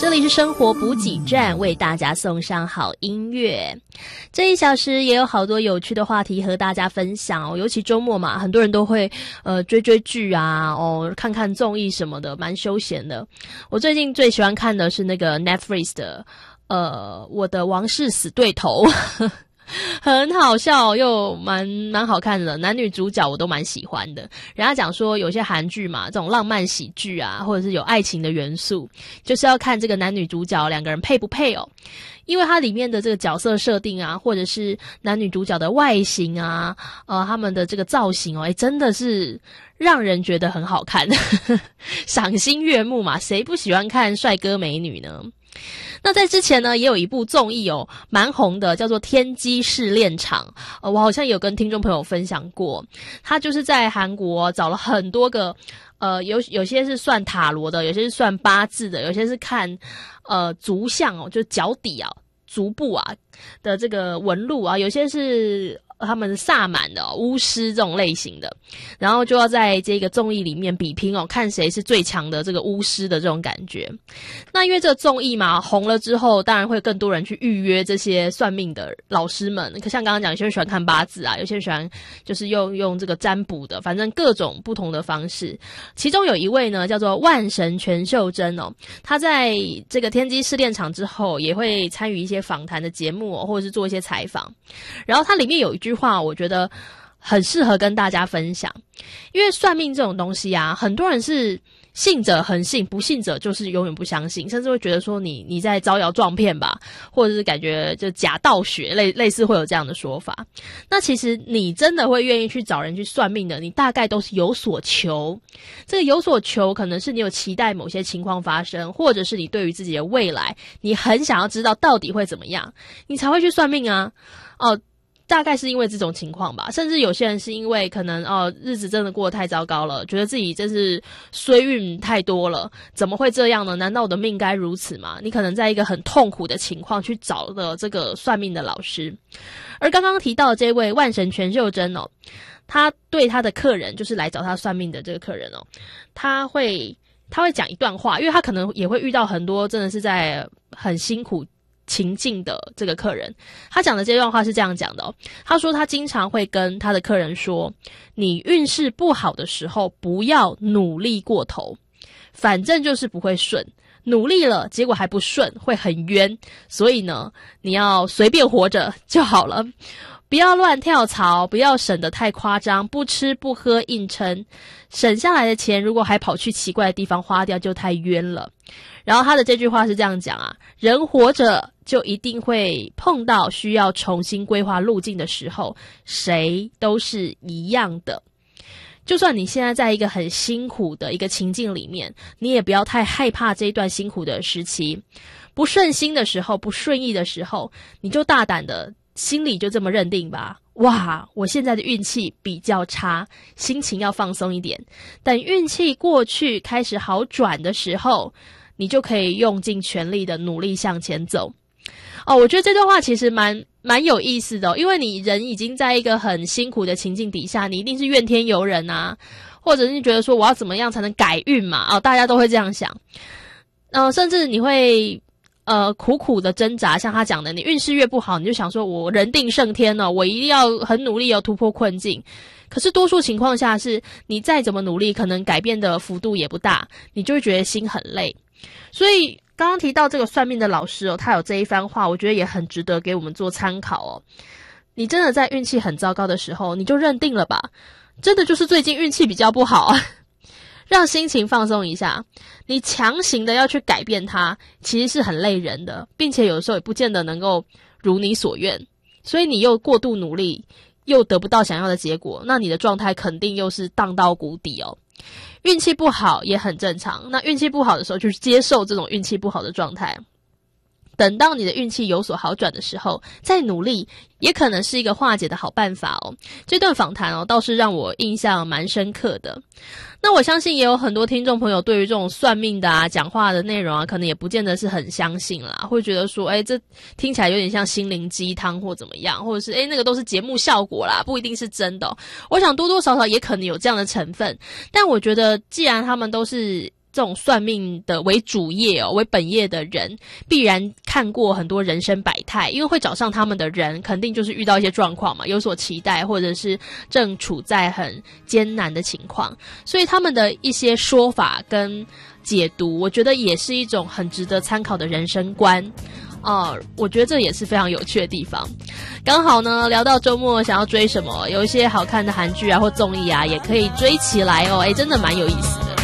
这里是生活补给站，为大家送上好音乐。这1小时也有好多有趣的话题和大家分享哦，尤其周末嘛，很多人都会追剧啊，看看综艺什么的，蛮休闲的。我最近最喜欢看的是那个 Netflix 的我的王室死对头。很好笑又蛮好看的，男女主角我都蛮喜欢的。人家讲说有些韩剧嘛，这种浪漫喜剧啊，或者是有爱情的元素，就是要看这个男女主角两个人配不配哦。因为它里面的这个角色设定啊，或者是男女主角的外形啊，他们的这个造型哦，真的是让人觉得很好看，赏心悦目嘛，谁不喜欢看帅哥美女呢？那在之前呢，也有一部综艺哦，蛮红的，叫做《天机试炼场》。我好像也有跟听众朋友分享过，他就是在韩国找了很多个，有些是算塔罗的，有些是算八字的，有些是看足相哦，就脚底啊、足部啊的这个纹路啊，有些是他们萨满的巫师这种类型的，然后就要在这个综艺里面比拼哦，看谁是最强的这个巫师的这种感觉。那因为这个综艺嘛红了之后，当然会更多人去预约这些算命的老师们。可像刚刚讲，有些人喜欢看八字啊，有些人喜欢就是用这个占卜的，反正各种不同的方式。其中有一位呢叫做万神全秀珍哦，他在这个天机试炼场之后也会参与一些访谈的节目哦，或者是做一些采访。然后它里面有一句话我觉得很适合跟大家分享，因为算命这种东西啊，很多人是信者恒信，不信者就是永远不相信，甚至会觉得说你在招摇撞骗吧，或者是感觉就假道学，类似会有这样的说法。那其实你真的会愿意去找人去算命的，你大概都是有所求。这个有所求可能是你有期待某些情况发生，或者是你对于自己的未来你很想要知道到底会怎么样，你才会去算命啊。大概是因为这种情况吧，甚至有些人是因为可能日子真的过得太糟糕了，觉得自己真是衰运太多了，怎么会这样呢？难道我的命该如此吗？你可能在一个很痛苦的情况去找了这个算命的老师。而刚刚提到的这位万神全秀珍哦，他对他的客人，就是来找他算命的这个客人哦，他会讲一段话，因为他可能也会遇到很多真的是在很辛苦情境的这个客人。他讲的这段话是这样讲的哦，他说他经常会跟他的客人说，你运势不好的时候不要努力过头，反正就是不会顺，努力了结果还不顺，会很冤，所以呢你要随便活着就好了，不要乱跳槽，不要省得太夸张，不吃不喝硬撑，省下来的钱如果还跑去奇怪的地方花掉就太冤了。然后他的这句话是这样讲啊，人活着就一定会碰到需要重新规划路径的时候，谁都是一样的。就算你现在在一个很辛苦的一个情境里面，你也不要太害怕这一段辛苦的时期，不顺心的时候，不顺意的时候，你就大胆的心里就这么认定吧，哇，我现在的运气比较差，心情要放松一点，等运气过去开始好转的时候，你就可以用尽全力的努力向前走。我觉得这段话其实蛮有意思的因为你人已经在一个很辛苦的情境底下，你一定是怨天尤人啊，或者是觉得说我要怎么样才能改运嘛，大家都会这样想。甚至你会苦苦的挣扎，像他讲的，你运势越不好，你就想说我人定胜天了，我一定要很努力突破困境。可是多数情况下是你再怎么努力，可能改变的幅度也不大，你就会觉得心很累。所以刚刚提到这个算命的老师他有这一番话，我觉得也很值得给我们做参考你真的在运气很糟糕的时候，你就认定了吧，真的就是最近运气比较不好让心情放松一下。你强行的要去改变它，其实是很累人的，并且有的时候也不见得能够如你所愿，所以你又过度努力，又得不到想要的结果，那你的状态肯定又是荡到谷底运气不好也很正常，那运气不好的时候就接受这种运气不好的状态，等到你的运气有所好转的时候再努力，也可能是一个化解的好办法这段访谈倒是让我印象蛮深刻的。那我相信也有很多听众朋友对于这种算命的讲话的内容可能也不见得是很相信啦，会觉得说这听起来有点像心灵鸡汤或怎么样，或者是那个都是节目效果啦，不一定是真的我想多多少少也可能有这样的成分，但我觉得既然他们都是这种算命的为主业为本业的人，必然看过很多人生百态，因为会找上他们的人，肯定就是遇到一些状况嘛，有所期待，或者是正处在很艰难的情况，所以他们的一些说法跟解读，我觉得也是一种很值得参考的人生观。我觉得这也是非常有趣的地方。刚好呢，聊到周末想要追什么，有一些好看的韩剧啊或综艺啊，也可以追起来哦。真的蛮有意思。